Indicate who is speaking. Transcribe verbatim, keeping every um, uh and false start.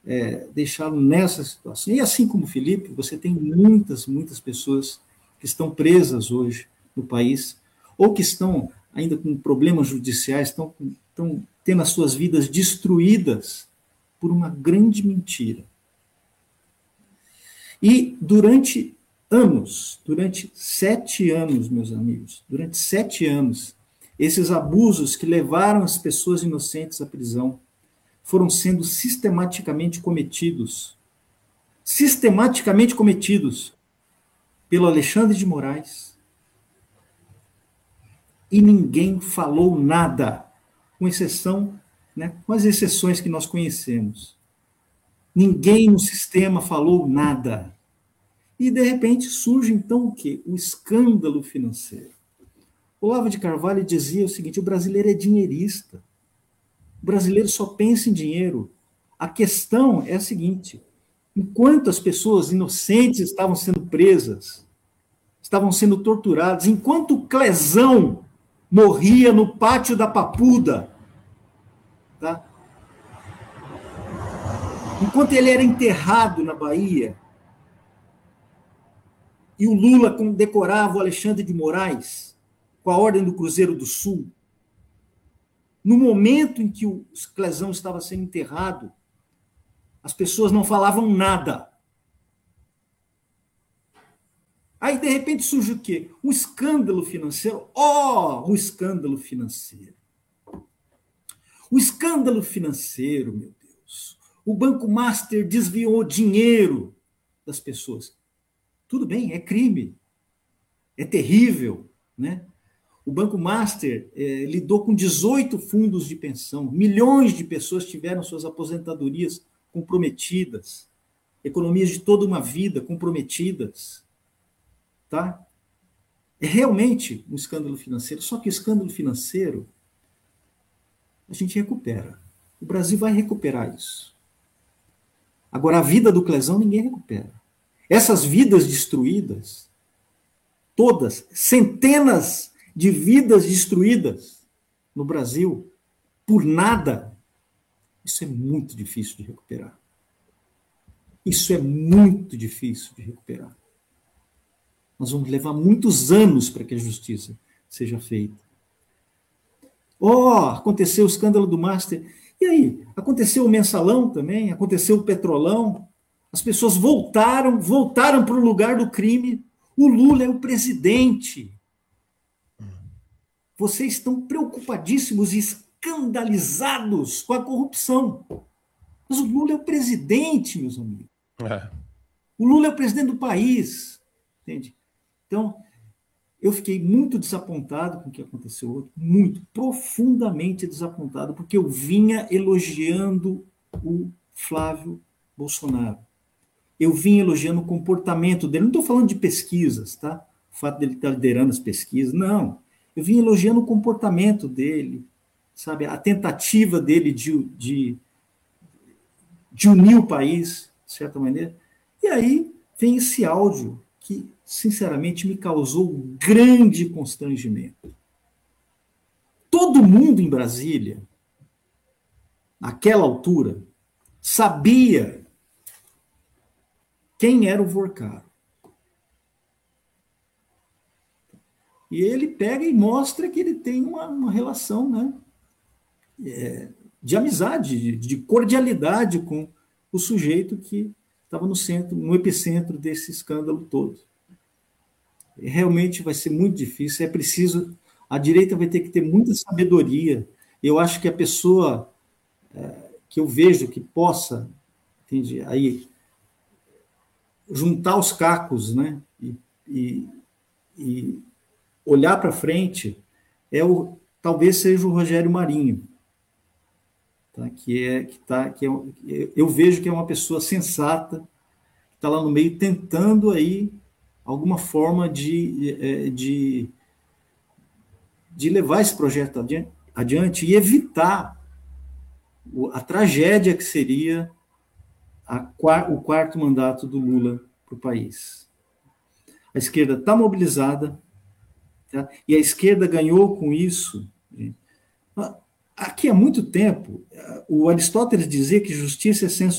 Speaker 1: é, deixá-lo nessa situação. E assim como o Felipe, você tem muitas, muitas pessoas que estão presas hoje no país, ou que estão ainda com problemas judiciais, estão, estão tendo as suas vidas destruídas por uma grande mentira. E durante anos, durante sete anos, meus amigos, durante sete anos, esses abusos que levaram as pessoas inocentes à prisão foram sendo sistematicamente cometidos, sistematicamente cometidos pelo Alexandre de Moraes, e ninguém falou nada, com exceção, né, com as exceções que nós conhecemos. Ninguém no sistema falou nada. E, de repente, surge, então, o quê? O escândalo financeiro. Olavo de Carvalho dizia o seguinte: o brasileiro é dinheirista. O brasileiro só pensa em dinheiro. A questão é a seguinte: enquanto as pessoas inocentes estavam sendo presas, estavam sendo torturadas, enquanto o Clesão morria no pátio da Papuda, tá? Enquanto ele era enterrado na Bahia, e o Lula condecorava o Alexandre de Moraes com a Ordem do Cruzeiro do Sul, no momento em que o Clesão estava sendo enterrado, as pessoas não falavam nada. Aí, de repente, surge o quê? O escândalo financeiro. Oh, o escândalo financeiro. O escândalo financeiro, meu Deus. O Banco Master desviou dinheiro das pessoas. Tudo bem, é crime. É terrível, né? O Banco Master eh, lidou com dezoito fundos de pensão. Milhões de pessoas tiveram suas aposentadorias comprometidas. Economias de toda uma vida comprometidas. Tá? É realmente um escândalo financeiro. Só que o escândalo financeiro a gente recupera. O Brasil vai recuperar isso. Agora, a vida do Clesão ninguém recupera. Essas vidas destruídas, todas, centenas de vidas destruídas no Brasil, por nada, isso é muito difícil de recuperar. Isso é muito difícil de recuperar. Nós vamos levar muitos anos para que a justiça seja feita. Oh, aconteceu o escândalo do Master. E aí? Aconteceu o Mensalão também, aconteceu o Petrolão. As pessoas voltaram, voltaram para o lugar do crime. O Lula é o presidente. Vocês estão preocupadíssimos e escandalizados com a corrupção. Mas o Lula é o presidente, meus amigos. É. O Lula é o presidente do país. Entende? Então, eu fiquei muito desapontado com o que aconteceu hoje, muito, profundamente desapontado, porque eu vinha elogiando o Flávio Bolsonaro. Eu vinha elogiando o comportamento dele. Não estou falando de pesquisas, tá? O fato dele estar liderando as pesquisas, não. Eu vinha elogiando o comportamento dele, sabe? A tentativa dele de, de, de unir o país, de certa maneira. E aí vem esse áudio que, sinceramente, me causou grande constrangimento. Todo mundo em Brasília, naquela altura, sabia quem era o Vorcaro. E ele pega e mostra que ele tem uma, uma relação, né, é, de amizade, de, de cordialidade com o sujeito que estava no centro, no epicentro desse escândalo todo. Realmente vai ser muito difícil, é preciso, a direita vai ter que ter muita sabedoria. Eu acho que a pessoa é, que eu vejo que possa, entende, aí, juntar os cacos, né, e, e, e olhar para frente, é o, talvez seja o Rogério Marinho, tá, que é, que tá, que é, eu vejo que é uma pessoa sensata, que está lá no meio tentando aí alguma forma de, de, de levar esse projeto adiante e evitar a tragédia que seria a, o quarto mandato do Lula para o país. A esquerda está mobilizada, tá? E a esquerda ganhou com isso. Aqui há muito tempo, o Aristóteles dizia que justiça é senso